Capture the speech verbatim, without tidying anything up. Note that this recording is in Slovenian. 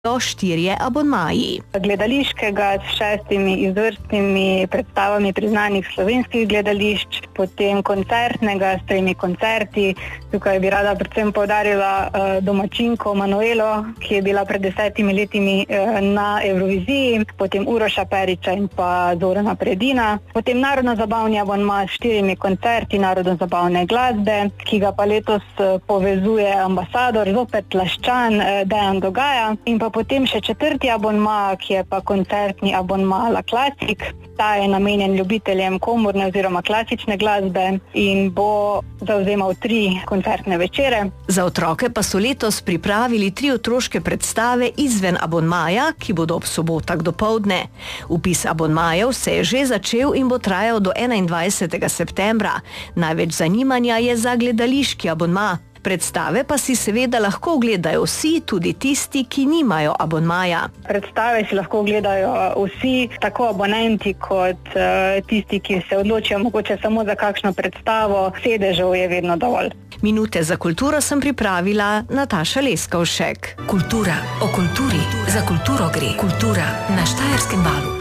štirje abonmaji. Gledališkega s šestimi izvrstnimi predstavami priznanih slovenskih gledališč, potem koncertnega s tremi koncerti. Tukaj bi rada predvsem poudarila uh, domačinko Manuelo, ki je bila pred desetimi letimi uh, na Evroviziji, potem Uroša Periča in pa Zorana Predina. Potem narodno-zabavni abonma s štirimi koncerti narodno-zabavne glasbe, ki ga pa letos uh, povezuje ambasador, zopet Laščan, uh, Dejan Dogaja. In pa potem še četrti abonma, ki je pa koncertni abonma La Classic. Ta je namenjen ljubiteljem komorne oziroma klasične glasbe in bo zavzemal tri koncertne večere. Za otroke pa so letos pripravili tri otroške predstave izven abonmaja, ki bodo ob sobotah dopoldne. Vpis abonmajev se je že začel in bo trajal do enaindvajsetega septembra. Največ zanimanja je za gledališki abonma. Predstave pa si seveda lahko ogledajo vsi, tudi tisti, ki nimajo abonmaja. Predstave si lahko ogledajo vsi, tako abonenti kot uh, tisti, ki se odločijo mogoče samo za kakšno predstavo. Sedežev je vedno dovolj. Minute za kulturo sem pripravila Nataša Leskovšek. Kultura, o kulturi, za kulturo gre. Kultura na Štajerskem valu.